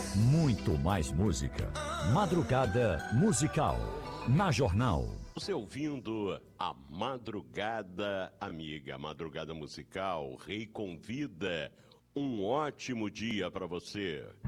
Muito mais música. Madrugada Musical. Na Jornal. Você ouvindo a Madrugada Amiga, a Madrugada Musical, Rei convida. Um ótimo dia para você.